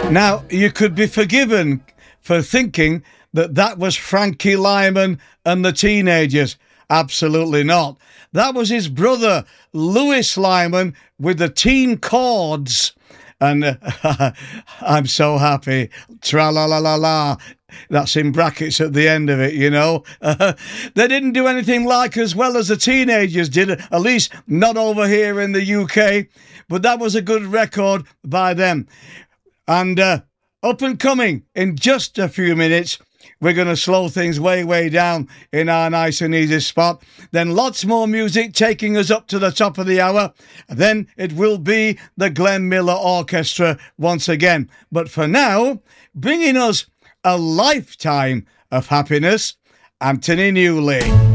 Now, you could be forgiven for thinking that that was Frankie Lyman and the Teenagers. Absolutely not. That was his brother, Louis Lyman, with the Teen Chords. And I'm so happy. Tra-la-la-la-la. That's in brackets at the end of it, you know. They didn't do anything like as well as the Teenagers did, at least not over here in the UK. But that was a good record by them. And up and coming in just a few minutes, we're going to slow things way down in our nice and easy spot. Then lots more music taking us up to the top of the hour. Then it will be the Glenn Miller Orchestra once again. But for now, bringing us a lifetime of happiness, Anthony Newley.